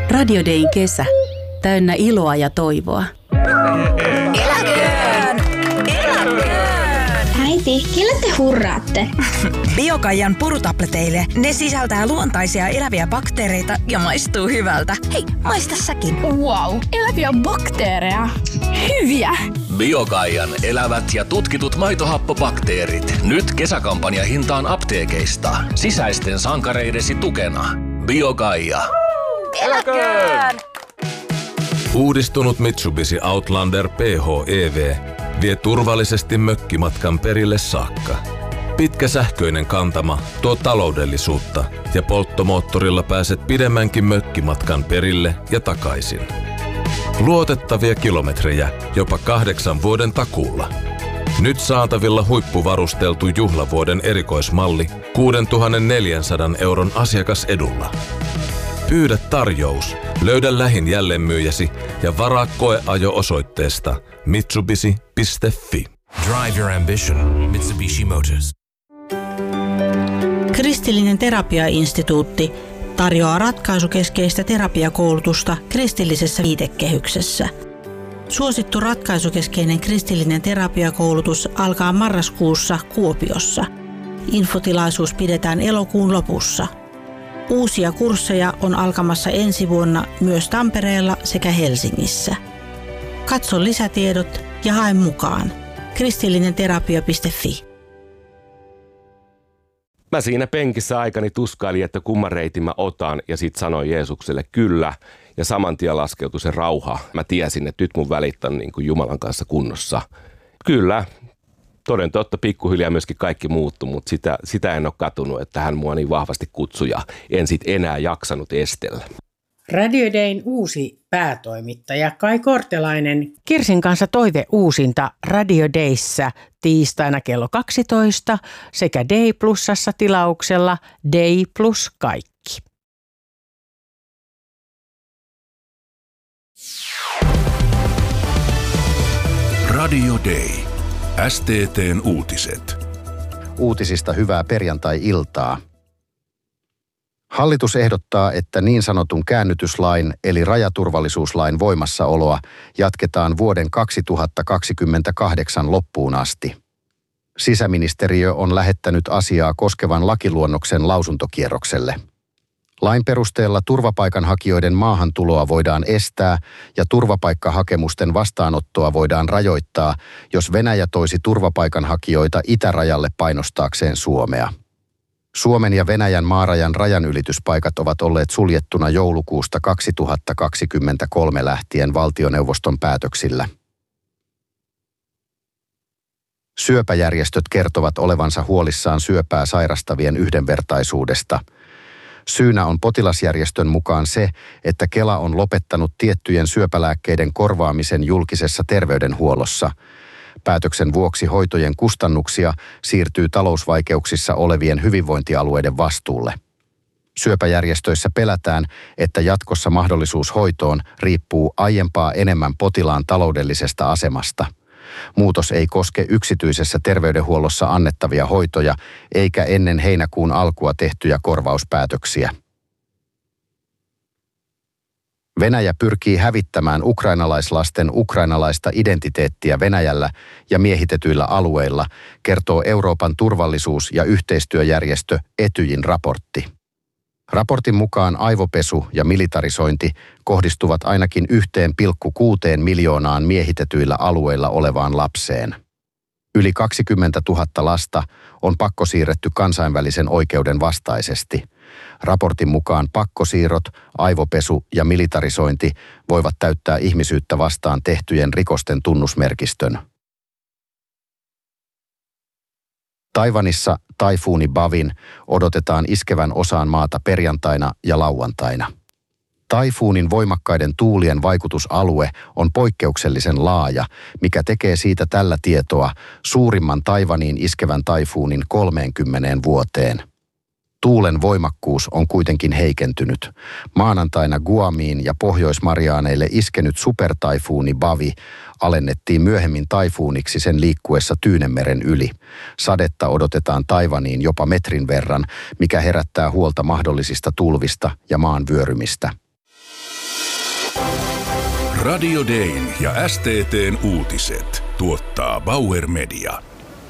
Radio Dayn kesä. Täynnä iloa ja toivoa. Eläköön! Eläköön! Äiti, kelle te hurraatte? Biokaijan purutableteille. Ne sisältää luontaisia eläviä bakteereita ja maistuu hyvältä. Hei, maista säkin. Wow, eläviä bakteereja. Hyviä! Biokaijan elävät ja tutkitut maitohappobakteerit. Nyt kesäkampanjahintaan apteekeista. Sisäisten sankareidesi tukena. Biokaija. Eläköön! Uudistunut Mitsubishi Outlander PHEV vie turvallisesti mökkimatkan perille saakka. Pitkä sähköinen kantama tuo taloudellisuutta ja polttomoottorilla pääset pidemmänkin mökkimatkan perille ja takaisin. Luotettavia kilometrejä jopa 8 vuoden takuulla. Nyt saatavilla huippuvarusteltu juhlavuoden erikoismalli 6,400 € asiakasedulla. Pyydä tarjous, löydä lähin jälleenmyyjäsi ja varaa koeajo osoitteesta mitsubishi.fi. Drive your ambition. Mitsubishi Motors. Kristillinen terapiainstituutti tarjoaa ratkaisukeskeistä terapiakoulutusta kristillisessä viitekehyksessä. Suosittu ratkaisukeskeinen kristillinen terapiakoulutus alkaa marraskuussa Kuopiossa. Infotilaisuus pidetään elokuun lopussa. Uusia kursseja on alkamassa ensi vuonna myös Tampereella sekä Helsingissä. Katso lisätiedot ja hae mukaan. kristillinenterapia.fi. Mä siinä penkissä aikani tuskailin, että kumman reitin mä otan ja sit sanoin Jeesukselle kyllä. Ja saman tien laskeutui se rauha. Mä tiesin, että nyt mun välit on niin kuin Jumalan kanssa kunnossa. Kyllä, toden totta pikkuhiljaa myöskin kaikki muuttui, mutta sitä en ole katunut, että hän mua niin vahvasti kutsui ja en sit enää jaksanut estellä. Radio Dayn uusi päätoimittaja Kai Kortelainen Kirsin kanssa toiveuusinta Radio Dayssä tiistaina kello 12 sekä Day Plusassa tilauksella Day Plus kaikki. Radio Day. STT:n uutiset. Uutisista hyvää perjantai-iltaa. Hallitus ehdottaa, että niin sanotun käännytyslain eli rajaturvallisuuslain voimassaoloa jatketaan vuoden 2028 loppuun asti. Sisäministeriö on lähettänyt asiaa koskevan lakiluonnoksen lausuntokierrokselle. Lain perusteella turvapaikanhakijoiden maahantuloa voidaan estää ja turvapaikkahakemusten vastaanottoa voidaan rajoittaa, jos Venäjä toisi turvapaikanhakijoita itärajalle painostaakseen Suomea. Suomen ja Venäjän maarajan rajanylityspaikat ovat olleet suljettuna joulukuusta 2023 lähtien valtioneuvoston päätöksillä. Syöpäjärjestöt kertovat olevansa huolissaan syöpää sairastavien yhdenvertaisuudesta. Syynä on potilasjärjestön mukaan se, että Kela on lopettanut tiettyjen syöpälääkkeiden korvaamisen julkisessa terveydenhuollossa. Päätöksen vuoksi hoitojen kustannuksia siirtyy talousvaikeuksissa olevien hyvinvointialueiden vastuulle. Syöpäjärjestöissä pelätään, että jatkossa mahdollisuus hoitoon riippuu aiempaa enemmän potilaan taloudellisesta asemasta. Muutos ei koske yksityisessä terveydenhuollossa annettavia hoitoja eikä ennen heinäkuun alkua tehtyjä korvauspäätöksiä. Venäjä pyrkii hävittämään ukrainalaislasten ukrainalaista identiteettiä Venäjällä ja miehitetyillä alueilla, kertoo Euroopan turvallisuus- ja yhteistyöjärjestö Etyjin raportti. Raportin mukaan aivopesu ja militarisointi kohdistuvat ainakin 1,6 miljoonaan miehitetyillä alueilla olevaan lapseen. Yli 20 000 lasta on pakkosiirretty kansainvälisen oikeuden vastaisesti. Raportin mukaan pakkosiirrot, aivopesu ja militarisointi voivat täyttää ihmisyyttä vastaan tehtyjen rikosten tunnusmerkistön. Taiwanissa taifuuni Bavin odotetaan iskevän osaan maata perjantaina ja lauantaina. Taifuunin voimakkaiden tuulien vaikutusalue on poikkeuksellisen laaja, mikä tekee siitä tällä tietoa suurimman Taiwaniin iskevän taifuunin 30 vuoteen. Tuulen voimakkuus on kuitenkin heikentynyt. Maanantaina Guamiin ja Pohjois-Mariaaneille iskenyt supertaifuuni Bavi alennettiin myöhemmin taifuuniksi sen liikkuessa Tyynenmeren yli. Sadetta odotetaan Taiwaniin jopa metrin verran, mikä herättää huolta mahdollisista tulvista ja maan vyörymistä. Radio Dayn ja STT:n uutiset tuottaa Bauer Media.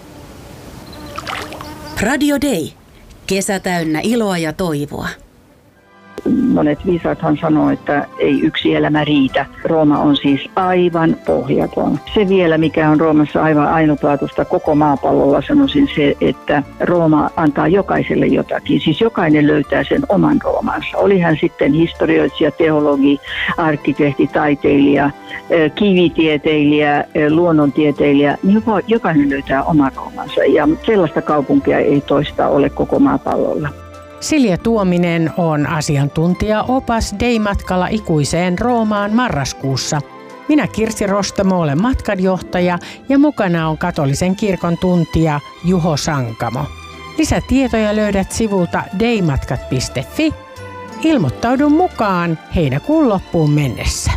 Radio Day. Kesä täynnä iloa ja toivoa. Monet viisaathan sanoo, että ei yksi elämä riitä. Rooma on siis aivan pohjaton. Se vielä, mikä on Roomassa aivan ainutlaatuista koko maapallolla, sanoisin se, että Rooma antaa jokaiselle jotakin. Siis jokainen löytää sen oman Roomansa. Oli hän sitten historioitsija, teologi, arkkitehti, taiteilija, kivitieteilijä, luonnontieteilijä. Niin jokainen löytää oman Roomansa ja sellaista kaupunkia ei toista ole koko maapallolla. Silja Tuominen on asiantuntija-opas Day-matkalla ikuiseen Roomaan marraskuussa. Minä Kirsi Rostamo olen matkanjohtaja ja mukana on katolisen kirkon tuntija Juho Sankamo. Lisätietoja löydät sivulta daymatkat.fi. Ilmoittaudu mukaan heinäkuun loppuun mennessä.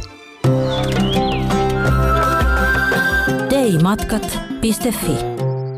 daymatkat.fi.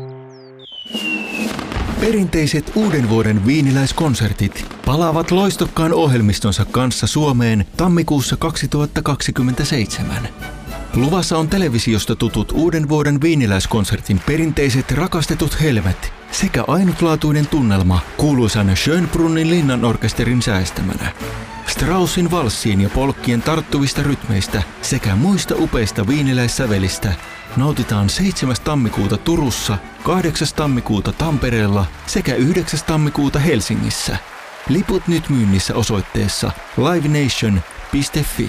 Perinteiset uuden vuoden viiniläiskonsertit palaavat loistokkaan ohjelmistonsa kanssa Suomeen tammikuussa 2027. Luvassa on televisiosta tutut uuden vuoden viiniläiskonsertin perinteiset rakastetut helmet sekä ainutlaatuinen tunnelma kuuluisan Schönbrunnin linnanorkesterin säestämänä. Straussin valssien ja polkkien tarttuvista rytmeistä sekä muista upeista viiniläissävelistä nautitaan 7. tammikuuta Turussa, 8. tammikuuta Tampereella sekä 9. tammikuuta Helsingissä. Liput nyt myynnissä osoitteessa livenation.fi.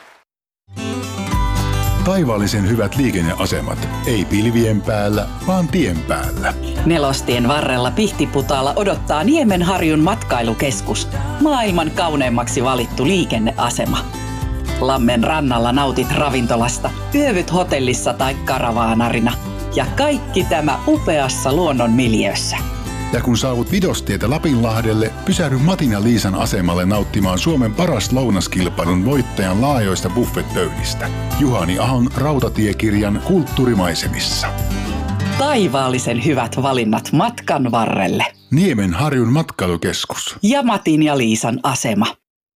Taivaallisen hyvät liikenneasemat. Ei pilvien päällä, vaan tien päällä. Nelostien varrella Pihtiputaalla odottaa Niemenharjun matkailukeskus. Maailman kauneimmaksi valittu liikenneasema. Lammen rannalla nautit ravintolasta, yövyt hotellissa tai karavaanarina. Ja kaikki tämä upeassa luonnon miljöössä. Ja kun saavut Vidostietä Lapinlahdelle, pysähdy Matin ja Liisan asemalle nauttimaan Suomen paras lounaskilpailun voittajan laajoista buffetpöydistä. Juhani Ahon rautatiekirjan kulttuurimaisemissa. Taivaallisen hyvät valinnat matkan varrelle. Niemenharjun matkailukeskus. Ja Matin ja Liisan asema.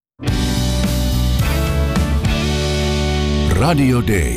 Radio Day.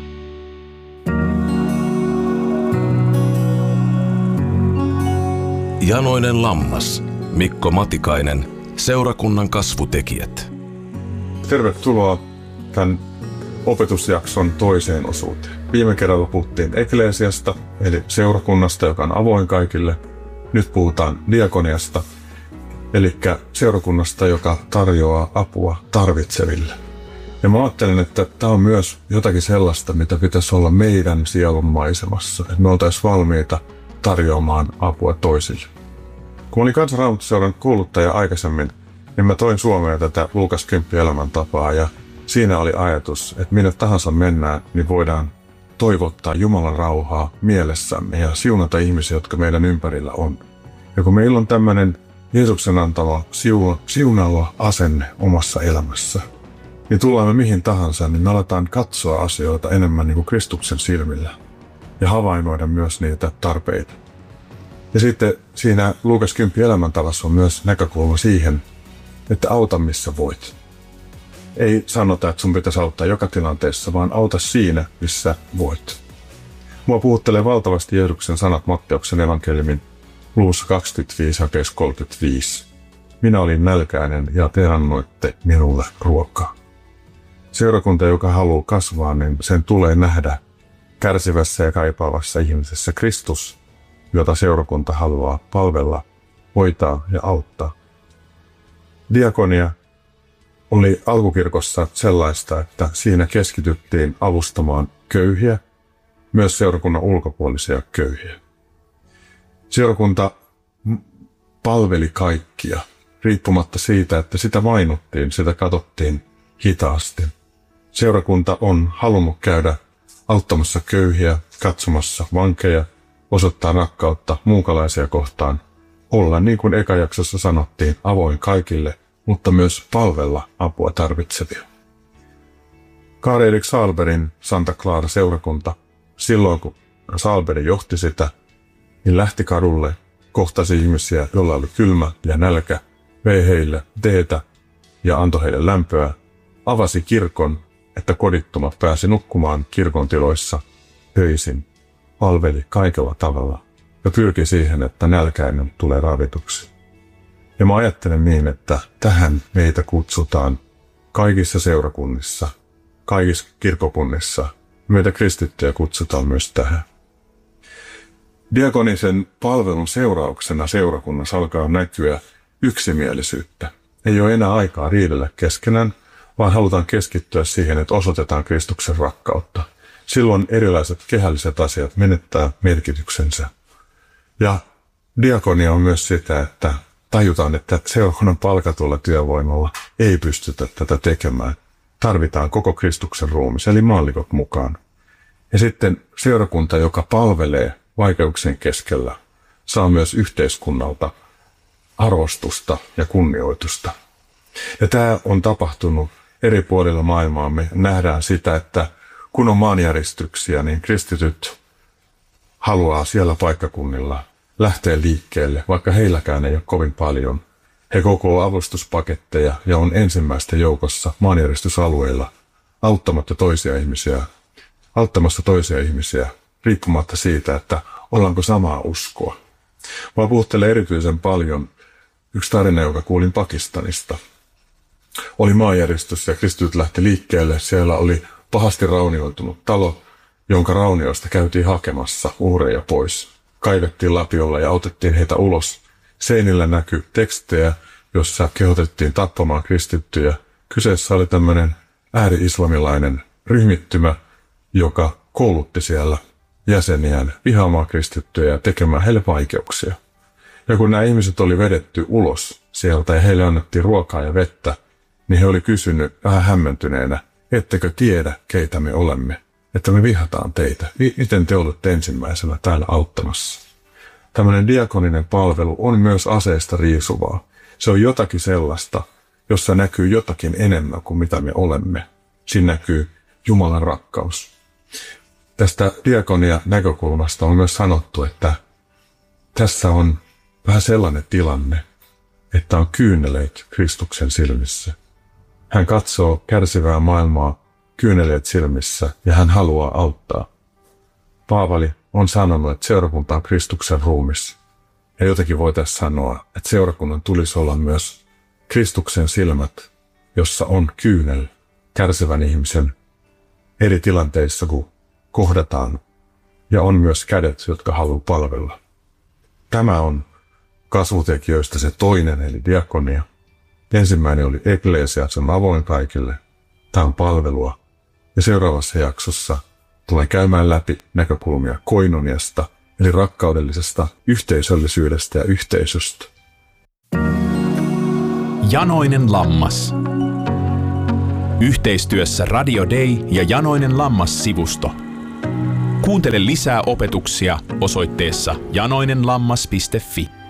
Janoinen lammas, Mikko Matikainen, seurakunnan kasvutekijät. Tervetuloa tämän opetusjakson toiseen osuuteen. Viime kerralla puhuttiin ekleesiasta, eli seurakunnasta, joka on avoin kaikille. Nyt puhutaan diakoniasta, eli seurakunnasta, joka tarjoaa apua tarvitseville. Ja mä ajattelen, että tämä on myös jotakin sellaista, mitä pitäisi olla meidän sielun maisemassa. Että me oltaisiin valmiita tarjoamaan apua toisille. Kun olin Kansanraamattoseuran kouluttaja aikaisemmin, niin mä toin Suomeen tätä Luukas 10 elämäntapaa ja siinä oli ajatus, että minne tahansa mennään, niin voidaan toivottaa Jumalan rauhaa mielessämme ja siunata ihmisiä, jotka meidän ympärillä on. Ja kun meillä on tämmöinen Jeesuksen antama siunaava asenne omassa elämässä, niin tullaan me mihin tahansa, niin me aletaan katsoa asioita enemmän niin kuin Kristuksen silmillä ja havainnoida myös niitä tarpeita. Ja sitten siinä Luukas 10 elämäntavassa on myös näkökulma siihen, että auta missä voit. Ei sanota, että sun pitäisi auttaa joka tilanteessa, vaan auta siinä, missä voit. Mua puhuttelee valtavasti Jeesuksen sanat Matteuksen evankeliumin luvussa 25 jakeessa 35. Minä olin nälkäinen ja te annoitte minulle ruokaa. Seurakunta, joka haluaa kasvaa, niin sen tulee nähdä kärsivässä ja kaipaavassa ihmisessä Kristus, jota seurakunta haluaa palvella, hoitaa ja auttaa. Diakonia oli alkukirkossa sellaista, että siinä keskityttiin avustamaan köyhiä, myös seurakunnan ulkopuolisia köyhiä. Seurakunta palveli kaikkia, riippumatta siitä, että sitä vainottiin, sitä katsottiin hitaasti. Seurakunta on halunnut käydä auttamassa köyhiä, katsomassa vankeja, osoittaa rakkautta muukalaisia kohtaan, olla niin kuin ekajaksossa sanottiin, avoin kaikille, mutta myös palvella apua tarvitsevia. Karl-Erik Sahlbergin Santa Clara seurakunta, silloin kun Sahlberg johti sitä, niin lähti kadulle, kohtasi ihmisiä, joilla oli kylmä ja nälkä, vei heille teetä ja antoi heille lämpöä, avasi kirkon että kodittomat pääsi nukkumaan kirkon tiloissa öisin, palveli kaikella tavalla ja pyrki siihen, että nälkäinen tulee ravituksi. Ja mä ajattelen niin, että tähän meitä kutsutaan kaikissa seurakunnissa, kaikissa kirkokunnissa. Meitä kristittyjä kutsutaan myös tähän. Diakonisen palvelun seurauksena seurakunnassa alkaa näkyä yksimielisyyttä. Ei ole enää aikaa riidellä keskenään, vaan halutaan keskittyä siihen, että osoitetaan Kristuksen rakkautta. Silloin erilaiset kehälliset asiat menettää merkityksensä. Ja diakonia on myös sitä, että tajutaan, että seurakunnan palkatulla työvoimalla ei pystytä tätä tekemään. Tarvitaan koko Kristuksen ruumis, eli maallikot mukaan. Ja sitten seurakunta, joka palvelee vaikeuksien keskellä, saa myös yhteiskunnalta arvostusta ja kunnioitusta. Ja tämä on tapahtunut eri puolilla maailmaa. Me nähdään sitä, että kun on maanjäristyksiä, niin kristityt haluaa siellä paikkakunnilla lähteä liikkeelle, vaikka heilläkään ei ole kovin paljon. He kokoavat avustuspaketteja ja on ensimmäisten joukossa maanjäristysalueilla auttamassa toisia ihmisiä, riippumatta siitä, että ollaanko samaa uskoa. Mä puhuttelen erityisen paljon yksi tarina, joka kuulin Pakistanista. Oli maanjäristys ja kristityt lähti liikkeelle. Siellä oli pahasti raunioitunut talo, jonka raunioista käytiin hakemassa uhreja pois. Kaivettiin lapiolla ja otettiin heitä ulos. Seinillä näkyi tekstejä, jossa kehotettiin tappamaan kristittyjä. Kyseessä oli tämmöinen ääri-islamilainen ryhmittymä, joka koulutti siellä jäseniään vihaamaan kristittyjä ja tekemään heille vaikeuksia. Ja kun nämä ihmiset oli vedetty ulos sieltä ja heille annettiin ruokaa ja vettä, niin he oli kysynyt vähän hämmentyneenä, ettekö tiedä, keitä me olemme, että me vihataan teitä. Miten te olette ensimmäisenä täällä auttamassa? Tämmöinen diakoninen palvelu on myös aseesta riisuvaa. Se on jotakin sellaista, jossa näkyy jotakin enemmän kuin mitä me olemme. Siinä näkyy Jumalan rakkaus. Tästä diakonia näkökulmasta on myös sanottu, että tässä on vähän sellainen tilanne, että on kyyneleet Kristuksen silmissä. Hän katsoo kärsivää maailmaa kyyneleet silmissä ja hän haluaa auttaa. Paavali on sanonut, että seurakunta on Kristuksen ruumis. Ja jotenkin voitaisiin sanoa, että seurakunnan tulisi olla myös Kristuksen silmät, jossa on kyynel kärsivän ihmisen eri tilanteissa, kun kohdataan. Ja on myös kädet, jotka haluaa palvella. Tämä on kasvutekijöistä se toinen, eli diakonia. Ensimmäinen oli eklesia, se on avoin kaikille. Tämä on palvelua. Ja seuraavassa jaksossa tulee käymään läpi näkökulmia koinoniasta, eli rakkaudellisesta yhteisöllisyydestä ja yhteisöstä. Janoinen lammas. Yhteistyössä Radio Day ja Janoinen lammas-sivusto. Kuuntele lisää opetuksia osoitteessa janoinenlammas.fi.